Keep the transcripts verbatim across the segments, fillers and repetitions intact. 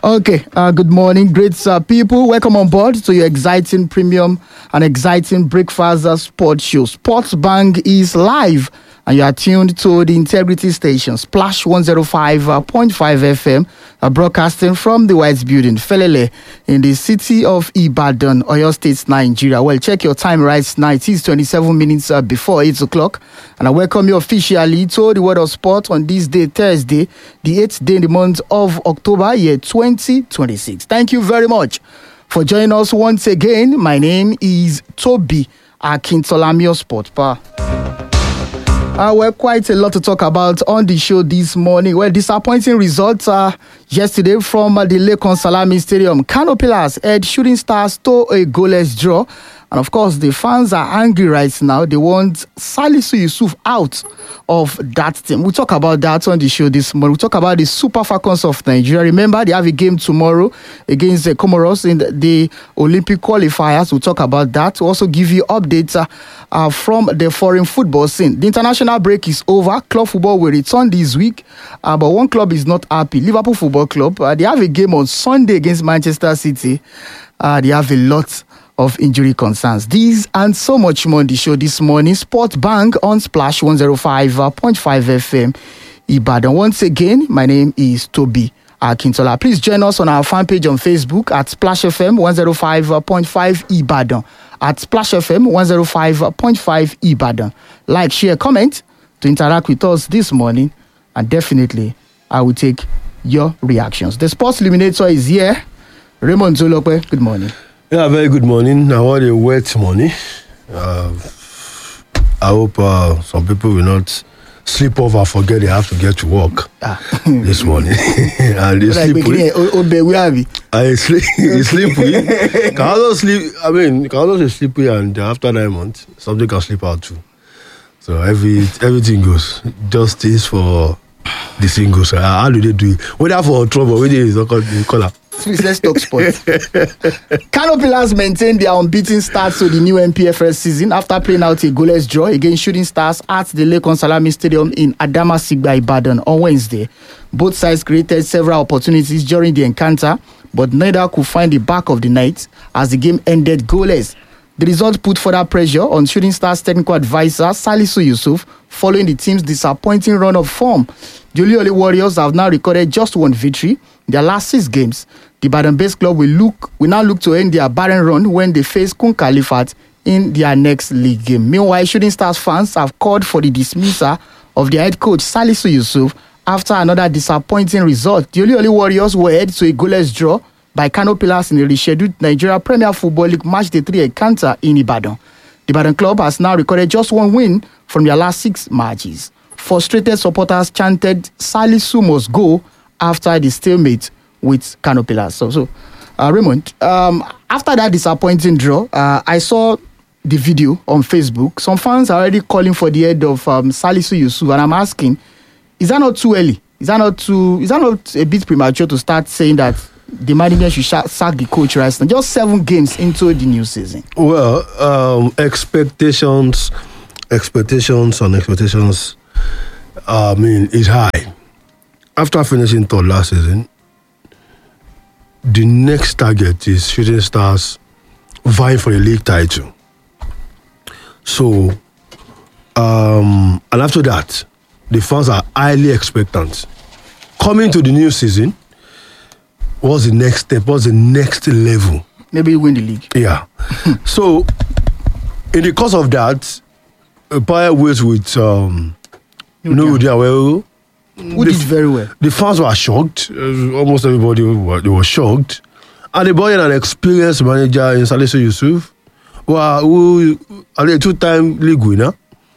Okay, uh, good morning, great uh, people. Welcome on board to your exciting premium and exciting breakfast uh, sports show. Sports Bang is live, and you are tuned to the Integrity Station, Splash one oh five point five F M, uh, broadcasting from the White Building, Felele, in the city of Ibadan, Oyo State, Nigeria. Well, check your time right now. It is twenty-seven minutes uh, before eight o'clock, and I welcome you officially to the World of Sport on this day, Thursday, the eighth day in the month of October, year twenty twenty-six. Thank you very much for joining us once again. My name is Toby Akintolamio Sport Bar. Uh, well, quite a lot to talk about on the show this morning. Well, disappointing results uh, yesterday from uh, the Lekan Salami Stadium. Kano Pillars had Shooting Stars to a goalless draw. And of course, the fans are angry right now. They want Salisu Yusuf out of that team. We'll talk about that on the show this morning. We'll talk about the Super Falcons of Nigeria. Remember, they have a game tomorrow against the Comoros in the, the Olympic qualifiers. We'll talk about that. We'll also give you updates uh, uh, from the foreign football scene. The international break is over. Club football will return this week. Uh, but one club is not happy. Liverpool Football Club. Uh, they have a game on Sunday against Manchester City. Uh, they have a lot of injury concerns. These and so much more on the show this morning. Sport Bang on Splash one oh five point five F M Ibadan. Once again, my name is Toby Akintola. Please join us on our fan page on Facebook at Splash F M one oh five point five Ibadan. At Splash F M one oh five point five Ibadan. Like, share, comment to interact with us this morning, and definitely I will take your reactions. The Sports Illuminator is here. Raymond Zolope, good morning. Yeah, very good morning. I want a wet morning. Uh, I hope uh, some people will not sleep off and forget they have to get to work ah. this morning. And they sleep with. I sleep. sleep Can also sleep. I mean, can also sleep and after nine months, something can sleep out too. So every everything goes. Justice for the singles. Uh, how do they do it? Whether for trouble, whether it's not called. Please, let's talk sports. Kano Pillars maintained their unbeaten start to the new N P F L season after playing out a goalless draw against Shooting Stars at the Lekan Salami Stadium in Adamasingba, Ibadan on Wednesday. Both sides created several opportunities during the encounter, but neither could find the back of the net as the game ended goalless. The result put further pressure on Shooting Stars technical advisor Salisu Yusuf following the team's disappointing run of form. The Oluyole Warriors have now recorded just one victory in their last six games. The Ibadan-based club will look will now look to end their barren run when they face Kun Khalifat in their next league game. Meanwhile, Shooting Stars fans have called for the dismissal of their head coach Salisu Yusuf after another disappointing result. The Oluyole Warriors were headed to a goalless draw by Kano Pillars in the rescheduled Nigeria Premier Football League Match Day three encounter in Ibadan. The Ibadan club has now recorded just one win from their last six matches. Frustrated supporters chanted Salisu must go after the stalemate with Kano Pillars. So, so uh, Raymond, um, after that disappointing draw, uh, I saw the video on Facebook. Some fans are already calling for the head of um, Salisu Yusuf, and I'm asking, is that not too early? Is that not too? Is that not a bit premature to start saying that the management should sh- sack the coach right now? Just seven games into the new season. Well, um, expectations, expectations, and expectations. I mean, is high. After finishing third last season, the next target is Shooting Stars vying for a league title. So, um, and after that, the fans are highly expectant. Coming to the new season, what's the next step? What's the next level? Maybe win the league. Yeah. So, in the course of that, Empire waits with um, no, they are well. Who did very well. The fans were shocked. Uh, almost everybody were, they were shocked. And they brought in an experienced manager in Salisu Yusuf, who are who, are a two-time league winner.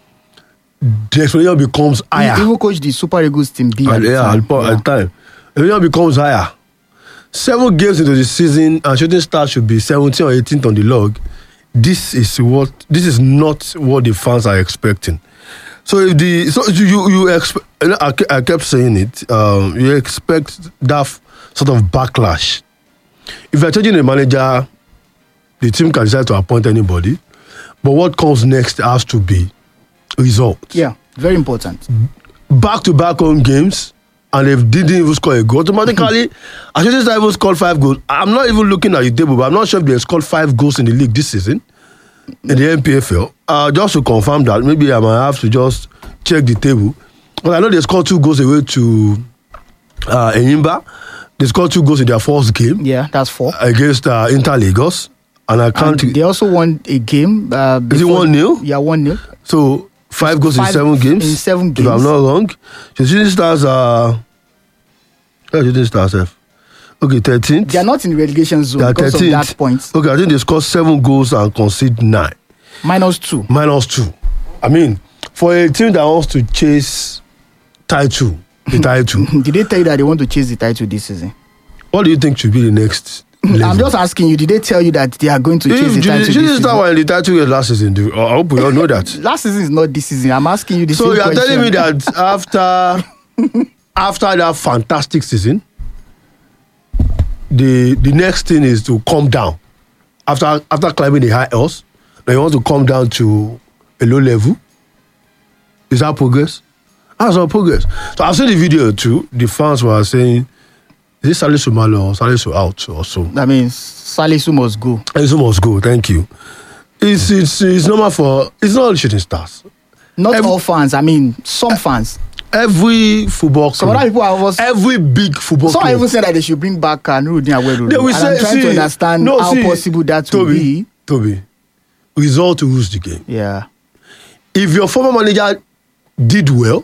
The expectation becomes higher. He even coached the Super Eagles team B. And, yeah, at the yeah. time. The expectation becomes higher. Seven games into the season, and Shooting Stars should be seventeenth or eighteenth on the log. This is what. This is not what the fans are expecting. So if the so you you expect, I, I kept saying it. Um, you expect that f- sort of backlash. If you're changing a manager, the team can decide to appoint anybody, but what comes next has to be results. Yeah, very important. Back to back home games, and they didn't even score a goal, automatically, as Shooting Stars even scored five goals. I'm not even looking at the table, but I'm not sure if they scored five goals in the league this season, in the N P F L. Uh, just to confirm that, maybe I might have to just check the table. But I know they scored two goals away to uh, Enyimba. They scored two goals in their first game. Yeah, that's four. Against uh, Inter Lagos. And I can't. And they also won a game. Uh, Is it one nil? Yeah, one nil. So five goals Five in seven games. in seven games. If I'm not wrong. So Shooting Stars are. Yeah, Shooting Stars have. Okay, thirteenth. They are not in the relegation zone They are because thirteenth. of that point. Okay, I think they scored seven goals and conceded nine. Minus two. Minus two. I mean, for a team that wants to chase title, the title, Did they tell you that they want to chase the title this season? what do you think should be the next level? I'm just asking you, did they tell you that they are going to chase the If title this Shooting season? Stars were in the title race last season, do- I hope we all know that. Last season is not this season. I'm asking you the So same you are question. telling me that after after that fantastic season, the the next thing is to come down. After after climbing the high hills, now you want to come down to a low level. Is that progress? That's not progress. So I've seen the video too. The fans were saying, "Is this Salisu Malo or Salisu out or so?" That means Salisu must go. Salisu must go. Thank you. It's it's it's normal for it's not Shooting Stars. Not Every- all fans. I mean, some fans. Every football Some club, other people are also. every big football Some club. even said that they should bring back uh, Nuruddin Aweru. They will And say, I'm trying see, to understand no, how see, possible that will Toby, be. Toby, result to lose the game. Yeah. If your former manager did well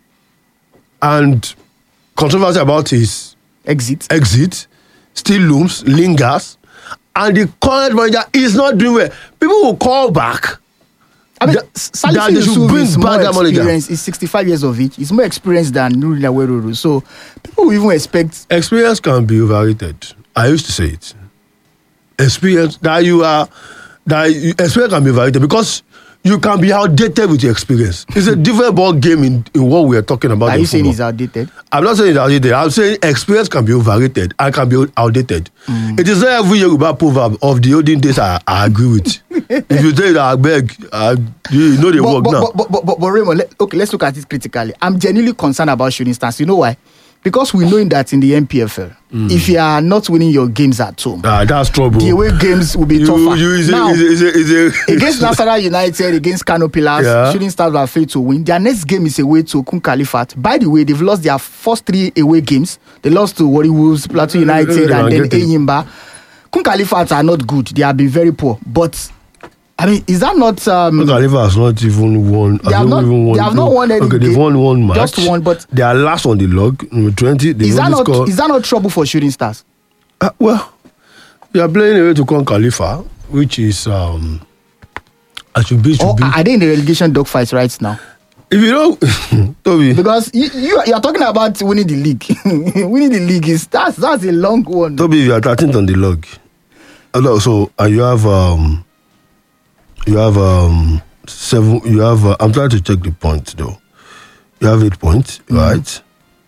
and controversy about his Exit. exit still looms, lingers, and the current manager is not doing well, people will call back. I mean, that- Salisu that they should Yusuf bring is back more that manager. experienced. He's sixty-five years of age. He's more experienced than Nuruddin Aweru. So people will even expect. Experience can be overrated. I used to say it. Experience that you are that you, experience can be overrated because you can be outdated with your experience. It's a different ball game in, in what we are talking about. Are in you saying football. he's outdated? I'm not saying it's outdated. I'm saying experience can be overrated and can be outdated. Mm. It is not every Yoruba proverb of the olden days I, I agree with. If you say that, I beg, I, you know they But, work but, now. but, but, but, but, but Raymond, let, okay, let's look at it critically. I'm genuinely concerned about Shooting Stars. You know why? Because we know that in the N P F L, Mm. if you are not winning your games at home, Ah, that's trouble. the away games will be you, tougher. you, is a, now, is a, is a, is a, against Nasarawa United, against Kano Pillars, Yeah. Shooting Stars were failed to win. Their next game is away to Kun Khalifat. By the way, they've lost their first three away games. They lost to Warri Wolves, Plateau United, They and are then getting- Enyimba. Kun Khalifat are not good. They have been very poor. But, I mean, is that not... Um, Khalifa has not even won. They have not- even won they have not won any Okay, they've game. won one match. Just one, but- they are last on the log. Number twenty. They is, that only not, scored. is that not trouble for Shooting Stars? Uh, well, you are playing away to Con Khalifa, which is um, I should be. Should Or be. are they in the relegation dogfights right now? If you don't, Toby, Because you, you, you are talking about winning the league. Winning the league is that's that's a long one. Toby, you are thirteenth on the log. Hello, so and you have um, you have um seven. You have. Uh, I'm trying to check the points though. You have eight points, right?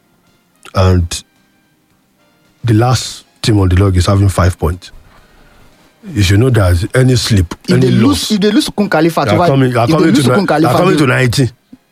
And the last team on the log is having five points. You should know that any slip, If any they loss, lose, if they lose to Kun Khalifa, they are coming, they are if they coming lose to, to Kun ni- they are Khalifa, coming to they- ninety.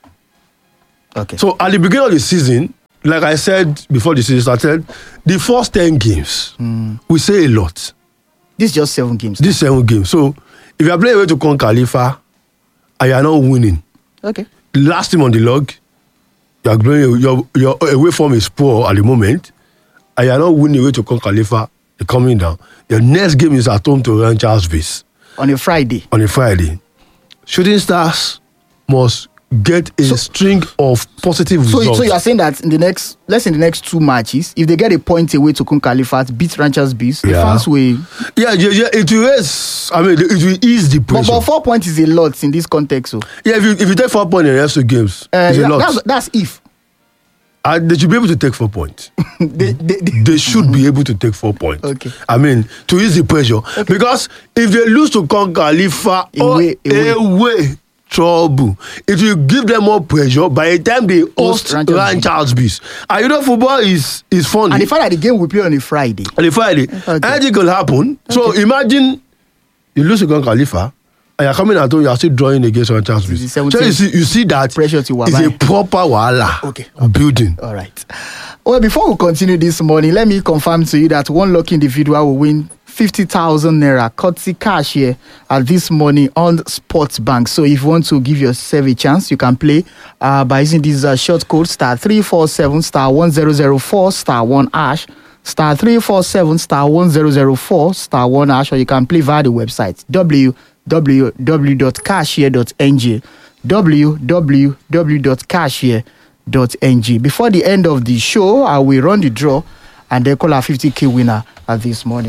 okay. So at the beginning of the season, like I said before the season started, the first ten games, we say a lot. This is just seven games. These seven games. So if you are playing away to Con Khalifa and you are not winning, Okay. the last team on the log, you are playing, your your away form is poor at the moment, and you are not winning away to Con Khalifa, you're coming down. Your next game is at home to Rangers Base On a Friday. on a Friday. Shooting Stars must get a So- string of positive So, results. so you are saying that in the next, let's say in the next two matches, if they get a point away to Kun Khalifa, beat Ranchers Beast, the Yeah. fans will. Yeah, yeah, yeah. It will raise, I mean, it will ease the But, pressure. but four points is a lot in this context. So yeah, if you, if you take four points in the next two games, uh, it's a yeah, lot. that's that's if And they should be able to take four points. they, they, they, They should be able to take four points. Okay. I mean, to ease the pressure. Because if they lose to Con Khalifa, Away, oh, away. away, trouble. It will give them more pressure by the time they host Host Rangers Rangers Beast. And you know, football is, is funny. and the fact that the game will play on a Friday. On a Friday, Okay. anything could happen. So imagine you lose to Con Khalifa, and you're coming at home, you're still drawing against Rangers Beast. the So you see, you see that Pressure to it's a Wabai. proper wahala Okay. building. All right. Well, before we continue this morning, let me confirm to you that one lucky individual will win fifty thousand naira courtesy cash here at this morning on Sports Bank. So if you want to give yourself a chance, you can play uh, by using this uh, short code star three four seven star one zero zero four star one hash star three four seven star one zero zero four star one hash, or you can play via the website w w w dot cashier dot n g w w w dot cashier dot n g. Before the end of the show, I will run the draw and then call our fifty k winner uh, this morning.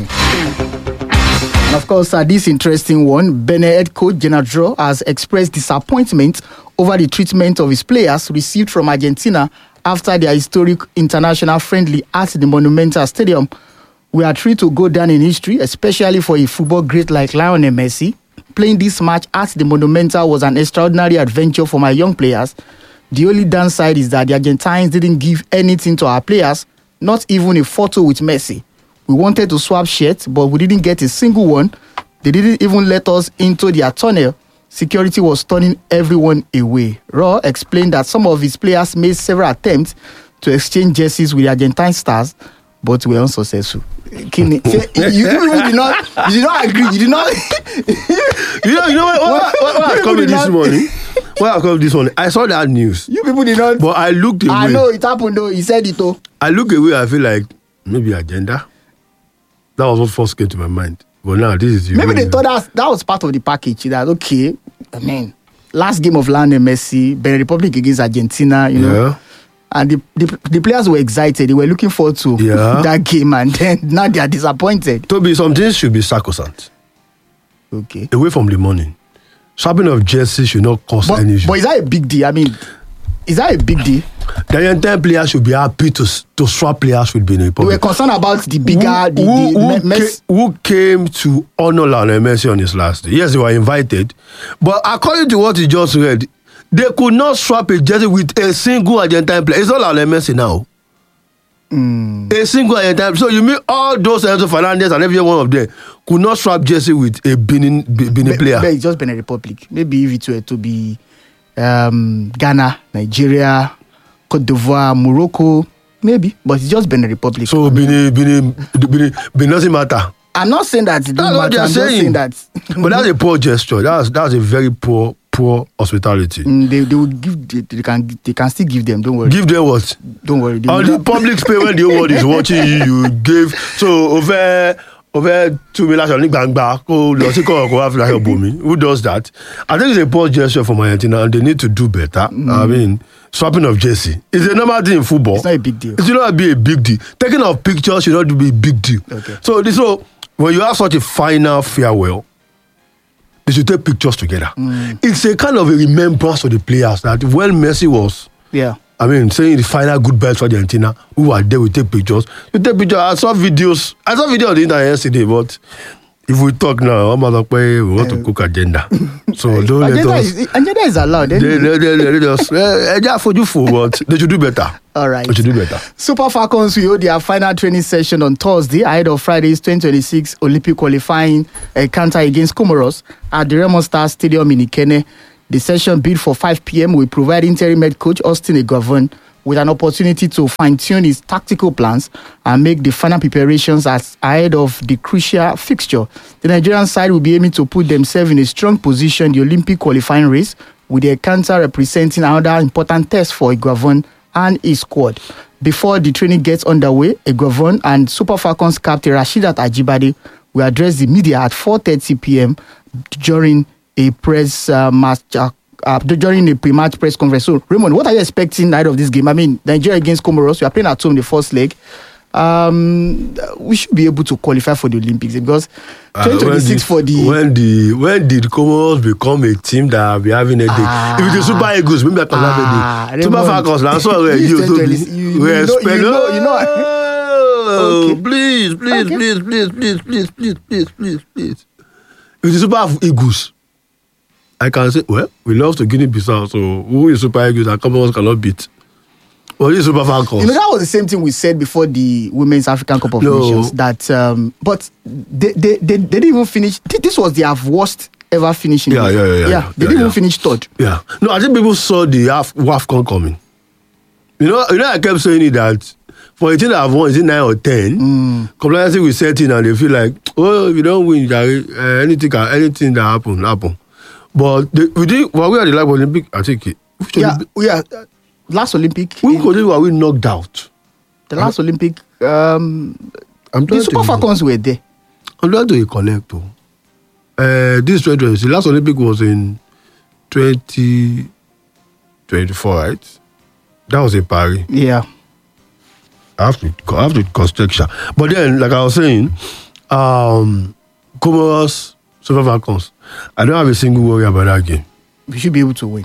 And of course, uh, this interesting one, Benin head coach Genadro has expressed disappointment over the treatment of his players received from Argentina after their historic international friendly at the Monumental Stadium. We are thrilled to go down in history, especially for a football great like Lionel Messi. Playing this match at the Monumental was an extraordinary adventure for my young players. The only downside is that the Argentines didn't give anything to our players, not even a photo with Messi. We wanted to swap shirts, but we didn't get a single one. They didn't even let us into their tunnel. Security was turning everyone away. Raw explained that some of his players made several attempts to exchange jerseys with the Argentine stars, but were unsuccessful. Kini, you, you did not, you did not agree. You did not. you know, you know what? What, what, what I come this morning? What I come this morning? I saw that news. You people did not. But I looked away. I know it happened though. He said it though. I look away. I feel like maybe agenda. That was what first came to my mind. But now this is maybe they thought that that was part of the package. That okay, I mean, last game of Lionel Messi, Benin Republic against Argentina, you know, yeah. and the, the the players were excited. They were looking forward to yeah. that game, and then now they are disappointed. Toby, some things should be sacrosanct. Okay, away from the money. Swapping of jerseys should not cause but, any issue. But is that a big deal? I mean, is that a big deal? The entire players should be happy to to swap players with Benin Republic. They were concerned about the bigger, who, the, who, the who, me- ca- who came to honor Lionel Messi on his last day. Yes, they were invited, but according to what you just read, they could not swap a jersey with a single Argentine player. It's not Lionel Messi now. Mm. A single Argentine. So you mean all those Enzo Fernandez and every one of them could not swap jersey with a Benin, Benin Be, player? But it's just Benin Republic. Maybe if it were to be um, Ghana, Nigeria, Cote d'Ivoire, Morocco, maybe, but it's just Benin Republic. So Benin, Benin, Benin, Benin doesn't matter. I'm not saying that it doesn't That's what matter. they're I'm just saying. saying that. But that's a poor gesture. That's that's a very poor, poor hospitality. Mm, they they will give. They, they can they can still give them. Don't worry. Give them what? Don't worry. They On will the not- public space when the whole world is watching you, you give. So over over two million on gbangba ko lọ sí kọ̀ọ̀kan wá fi láyọ̀ bomi. Who does that? I think it's a poor gesture from Argentina, and they need to do better. Mm. I mean, swapping of jersey is a normal thing in football. It's not a big deal. It should not be a big deal. Taking of pictures should not be a big deal. Okay. So this so when you have such a final farewell, they should take pictures together. Mm. It's a kind of a remembrance of the players that when Messi was, Yeah. I mean, saying the final goodbye to Argentina, who are there, we take pictures. We take pictures. I saw videos. I saw video on the internet yesterday, but if we talk now, I'm not we want to cook agenda. So don't let Agenda us. is, agenda is allowed. They, they, they, they just, eh, eh, for you for what? They should do better. All right. They should do better. Super Falcons will hold their final training session on Thursday ahead of Friday's twenty twenty-six Olympic qualifying encounter against Comoros at the Raymond Star Stadium in Ikenne. The session bid for five p.m. will provide interim head coach Austin Eguavoen with an opportunity to fine-tune his tactical plans and make the final preparations as ahead of the crucial fixture. The Nigerian side will be aiming to put themselves in a strong position in the Olympic qualifying race, with the encounter representing another important test for Eguavoen and his squad. Before the training gets underway, Eguavoen and Super Falcons captain Rasheedat Ajibade will address the media at four thirty p.m. during a press uh, match. Uh, Uh, during the pre-match press conference. So, Raymond, what are you expecting out of this game? I mean, Nigeria against Comoros, we are playing at home the first leg. Um, we should be able to qualify for the Olympics because twenty twenty-six uh, for the... When the when did Comoros become a team that will be having a day? Ah, if it is Super Eagles, maybe I can ah, have a day. Super Raymond, Falcons, now so uh, you, twenty twenty, you, you, we know, expect. you know, you know. Oh, Okay. please, please, Okay. please, please, please, please, please, please, please, please. If it is Super Eagles, I can say, well, we lost to Guinea-Bissau, so who is Super Eagles that Comoros cannot beat? Well, this is Super Falcons. You know, that was the same thing we said before the Women's African Cup of No. Nations. That, um, but they, they, they, they didn't even finish. This was their worst ever finishing. Yeah, yeah, yeah, yeah, Yeah, yeah, they yeah, didn't yeah. even finish third. Yeah. No, I think people saw the Af- WAFCON coming. You know, you know, I kept saying it that for a team that have won, is it nine or ten? Mm. Compliance will set in and they feel like, oh, if you don't win, uh, anything can, anything that happen, happen. But the, we did, well, we are the live Olympic, I think. It. Yeah, Olympic? we are. Uh, last Olympic. We in, were we knocked out? The last I'm, Olympic, um, I'm the Super Falcons were there. I'm trying to recollect. Uh, this twenty twenty, the last Olympic was in twenty twenty-four, right? That was in Paris. Yeah. I have to, I have to construction. But then, like I was saying, um, Comoros, Super Falcons, I don't have a single worry about that game. We should be able to win.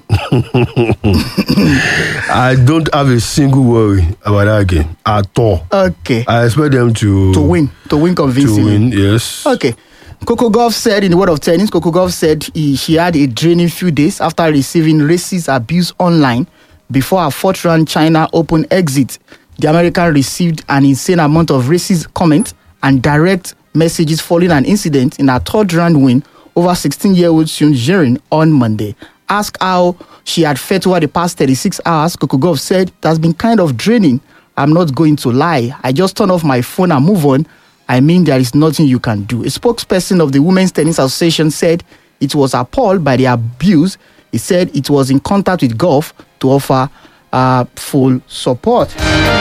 I don't have a single worry about that game at all. Okay. I expect them to... To win. To win convincingly. To win, yes. Okay. Coco Gauff said, in the world of tennis, Coco Gauff said he, she had a draining few days after receiving racist abuse online before her fourth round China Open exit. The American received an insane amount of racist comments and direct messages following an incident in her third round win over sixteen-year-old Sun Jiren on Monday. Asked how she had felt over the past thirty-six hours, Coco Gauff said, it has been kind of draining. I'm not going to lie. I just turn off my phone and move on. I mean, there is nothing you can do. A spokesperson of the Women's Tennis Association said it was appalled by the abuse. He said it was in contact with Gauff to offer uh, full support.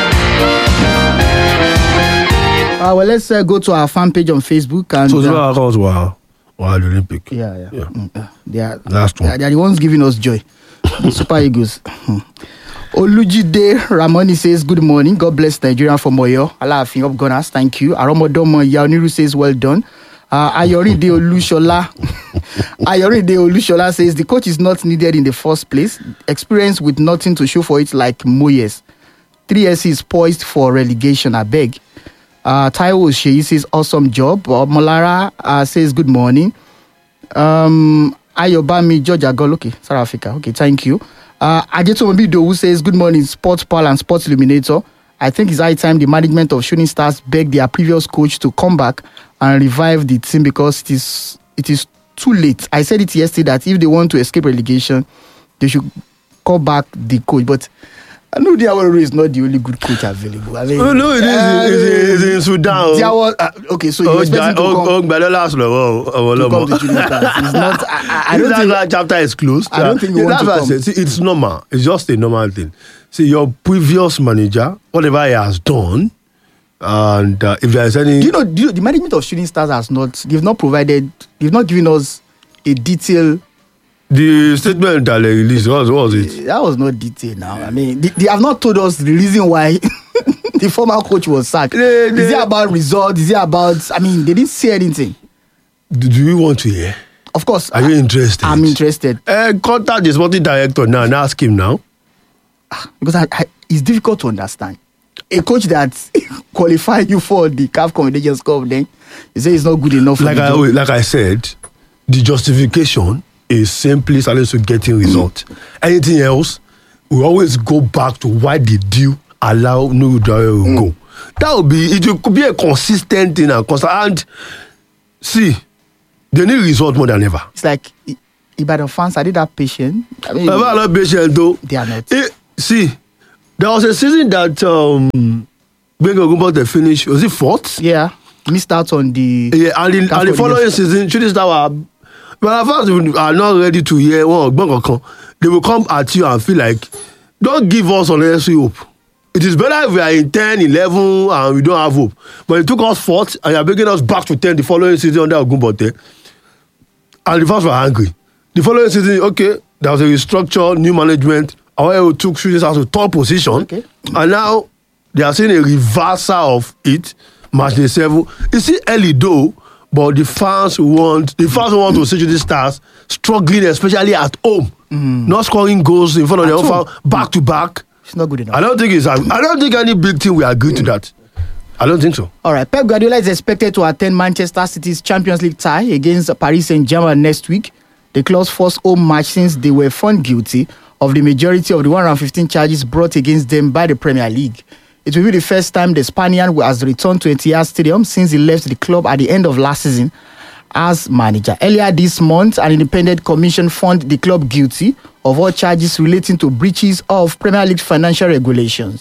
Uh, well, let's uh, go to our fan page on Facebook. And, so, uh, was wow. Wow, the Olympic. Yeah, yeah. yeah. Mm, uh, they are, Last one. They are, they are the ones giving us joy. The Super Eagles. Olujide Ramoni says, good morning. God bless Nigeria from Oyo. Allah up gunners. Thank you. Aromodomo Yaoniru says, well done. Uh, Ayoride Olushola. Ayoride Olushola says, the coach is not needed in the first place. Experience with nothing to show for it like Moyes. three S is poised for relegation, I beg. Uh, Taiwo Sheyi says, awesome job. Uh, Molara uh, says, good morning. Um, Ayobami George Agol, okay, South Africa. Okay, thank you. Uh, Ajetomobi Dowu says, good morning, Sports Pal and Sports Illuminator. I think it's high time the management of Shooting Stars begged their previous coach to come back and revive the team because it is it is too late. I said it yesterday that if they want to escape relegation, they should call back the coach. But I know Diawara is not the only good coach available. I mean, oh, no, it is. Uh, it is in Sudan. Diawara, uh, okay, so you expect him to come, oh, last oh, oh, to come to Shooting Stars. It's not. I, I, I don't think that chapter is closed. I don't think you want to come. Said, see, it's normal. It's just a normal thing. See, your previous manager, whatever he has done, and uh, if there is any, do you know, do you know, the management of Shooting Stars has not. They've not provided. They've not given us a detail. The statement that they released, what was it? That was not detailed now. I mean, they, they have not told us the reason why the former coach was sacked. They, they, is it about results? Is it about, I mean, they didn't say anything. Do, do you want to hear? Of course. Are I, you interested? I'm interested. Uh, contact the sporting director now and ask him now. Because I, I, it's difficult to understand. A coach that qualified you for the C A F Confederations Cup, then you say it's not good enough for like I, like I said, the justification is simply starting to getting results. Anything else, we always go back to why did you allow no driver to go? That would be, it could be a consistent thing and constant. And see, they need result more than ever. It's like Ibadan fans, are they that patient? I mean, I'm not patient though. They are not. It, see, there was a season that um, Benga Gumbo they finished. Was it fourth? Yeah, missed out on the. Yeah, and, in, and the following season, Shooting Stars were. But fans are not ready to hear one well, they will come at you and feel like, don't give us unnecessary hope. It is better if we are in ten, eleven and we don't have hope. But it took us fourth and you are bringing us back to ten the following season under Ogumbote. And the fans were angry. The following season, okay, there was a restructure, new management. However, we took Shooting Stars to top position. Okay. And now they are seeing a reversal of it. Match day seven. It's still early though. But the fans want the fans want to see Shooting Stars struggling, especially at home, mm. not scoring goals in front of at their own fans back to back. It's not good enough. I don't think it's. I don't think any big team will agree to that. I don't think so. All right, Pep Guardiola is expected to attend Manchester City's Champions League tie against Paris Saint-Germain next week. The club's first home match since they were found guilty of the majority of the one hundred fifteen charges brought against them by the Premier League. It will be the first time the Spaniard has returned to Etihad Stadium since he left the club at the end of last season as manager. Earlier this month, an independent commission found the club guilty of all charges relating to breaches of Premier League financial regulations.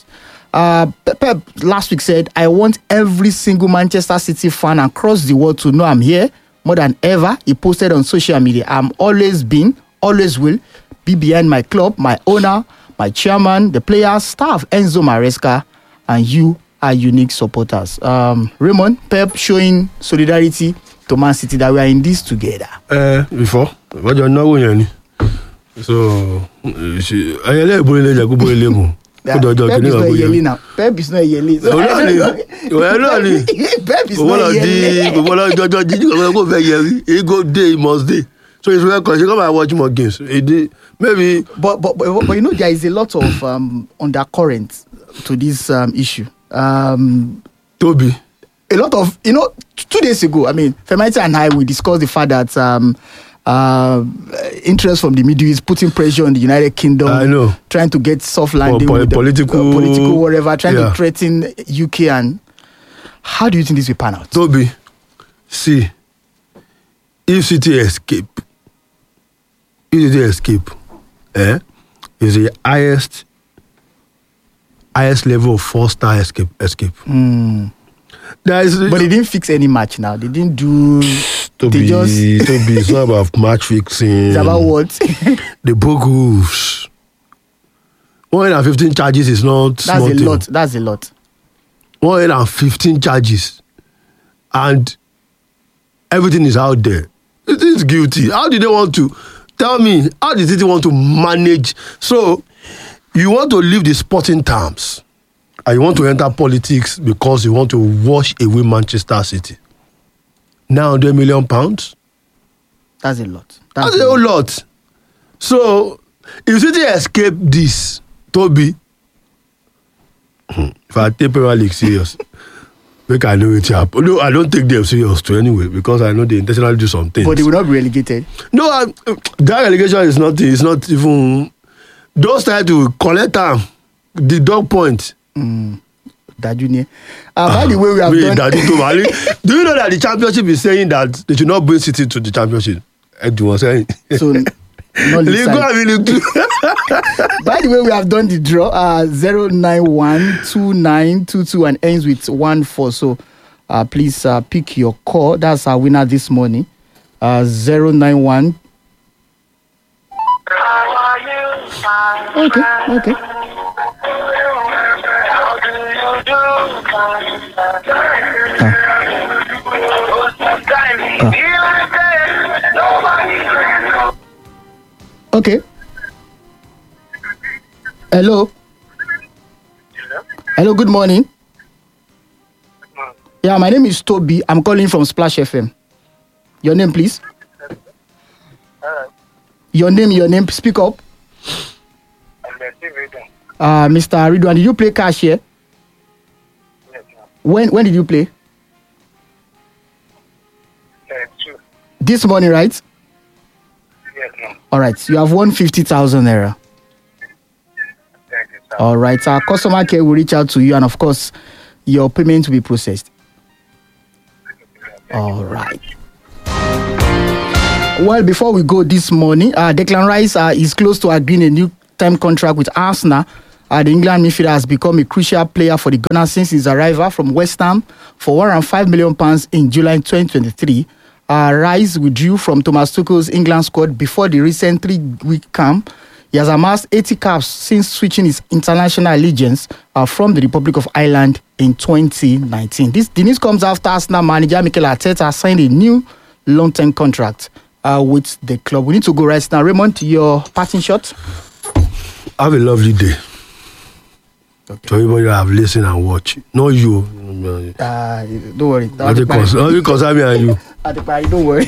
Uh, Pep last week said, I want every single Manchester City fan across the world to know I'm here more than ever. He posted on social media, I'm always been, always will be behind my club, my owner, my chairman, the players, staff, Enzo Maresca, and you are unique supporters. Um, Raymond, Pep showing solidarity to Man City that we are in this together. Uh, before, what you know when you so I let Boyle go Boyle. Pep is not yelling now. Pep is not yelling. So well, no, Pep is not yelling. But he go day, he must day. So it's well because you come and watch more games. Maybe, but, but but but you know there is a lot of um, undercurrent to this um, issue. Um, Toby. A lot of, you know, two days ago, I mean, Femaita and I, we discussed the fact that um, uh, interest from the Middle East putting pressure on the United Kingdom. I know. Trying to get soft landing po- with political, the, uh, political whatever, trying yeah. to threaten U K. And how do you think this will pan out? Toby, see, if City escape, if City escape, eh, is the highest, highest level of four-star escape. escape. Mm. That is, but they didn't fix any match now. They didn't do. Toby, they just, Toby, it's not about match fixing. It's about what? The book rules. one hundred fifteen charges is not That's small a thing. lot. That's a lot. one hundred fifteen charges. And everything is out there. It is guilty. How did they want to? Tell me, how did they want to manage? So, you want to leave the sporting terms. And you want to enter politics because you want to wash away Manchester City. nine hundred million pounds? That's a lot. That's, That's a whole lot. So, if City escape this, Toby, if I take Premier League serious, make I know it happen. No, I don't take them serious too anyway because I know they intentionally do some things. But they will not be relegated. No, I, that relegation is not. It's not even. Those try to collect them, the dog point. Mm. That junior. Uh, by the way, we have Me, done. Daddy to do you know that the championship is saying that they should not bring City to the championship? Edu was saying. So, not League One, League Two. By the way, we have done the draw. Uh, zero nine one two nine two two and ends with one four. So, uh, please uh, pick your call. That's our winner this morning. Uh, zero nine one. Okay. Okay. Uh. Okay. Hello. Hello. Hello, good morning. Yeah, my name is Toby. I'm calling from Splash F M. Your name, please. Hello. Your name, your name. Speak up. I'm Ridwan. Uh, Mister Ridwan, did you play cash here? Yes, ma'am. When when did you play? Uh, two. This morning, right? Yes, ma'am. All right. You have won fifty thousand naira. Thank you, sir. All right. Our customer care will reach out to you, and of course, your payment will be processed. All right. Well, before we go this morning, uh, Declan Rice uh, is close to agreeing a new term contract with Arsenal. Uh, the England midfielder has become a crucial player for the Gunners since his arrival from West Ham for one hundred five million pounds in July twenty twenty-three. Uh, Rice withdrew from Thomas Tuchel's England squad before the recent three-week camp. He has amassed eighty caps since switching his international allegiance uh, from the Republic of Ireland in twenty nineteen. This the news comes after Arsenal manager Mikel Arteta signed a new long-term contract uh, with the club. We need to go right now. Raymond, your parting shot. Have a lovely day. Okay. To everybody that have listened and watched. Not you. Uh, don't worry. Nothing concern, concern me and you. Don't worry.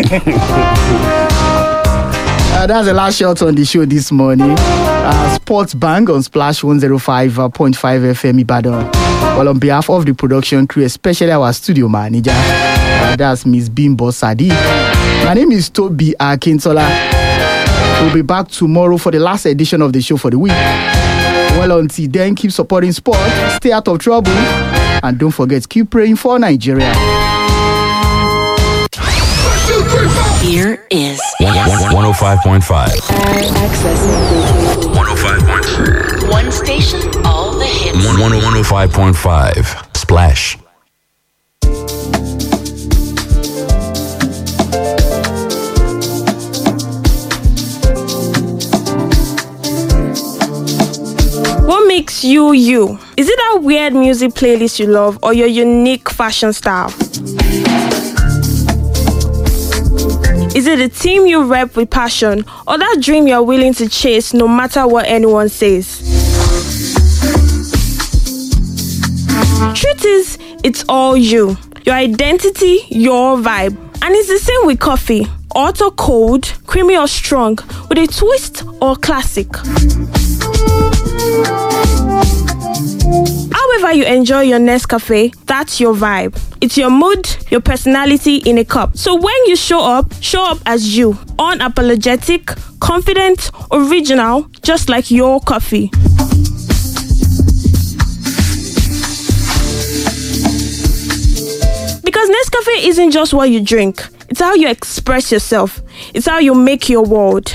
Uh, that's the last shot on the show this morning. Uh, Sports Bang on Splash one oh five point five F M Ibadan. Well, on behalf of the production crew, especially our studio manager, uh, that's Miss Bimbo Sadi. My name is Toby Akintola. We'll be back tomorrow for the last edition of the show for the week. Well, until then, keep supporting sport, stay out of trouble, and don't forget, keep praying for Nigeria. Here is one oh five point five. Accessing one oh five point five. one station, all the hits. one oh five point five. Splash. What makes you you? Is it that weird music playlist you love or your unique fashion style? Is it the team you rep with passion or that dream you're willing to chase no matter what anyone says? Truth is, it's all you. Your identity, your vibe. And it's the same with coffee. Hot or cold, creamy or strong, with a twist or classic. However you enjoy your Nescafe, that's your vibe. It's your mood, your personality in a cup. So when you show up, show up as you. Unapologetic, confident, original, just like your coffee. Because Nescafe isn't just what you drink. It's how you express yourself. It's how you make your world.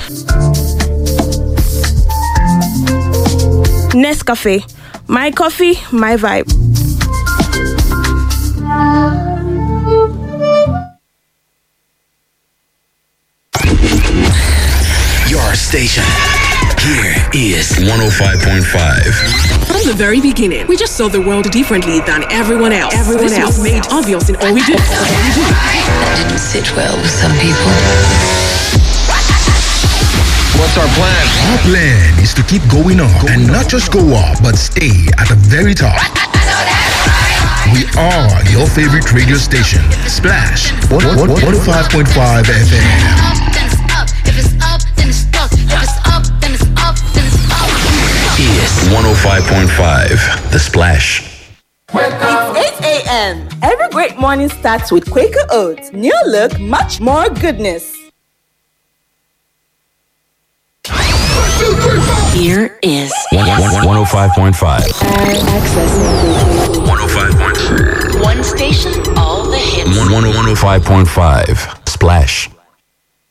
Nescafe. My coffee, my vibe. Your station. Here is one oh five point five. From the very beginning, we just saw the world differently than everyone else. Everyone this else was made obvious in all we do. That didn't sit well with some people. What's our plan? Our plan is to keep going up and not just go up, but stay at the very top. We are your favorite radio station, Splash one oh five point five F M. Is one oh five point five, The Splash. It's eight a.m. Every great morning starts with Quaker Oats. New look, much more goodness. Here is one oh five point five. Accessing one oh five point five. one station, all the hits. one oh five point five. Splash.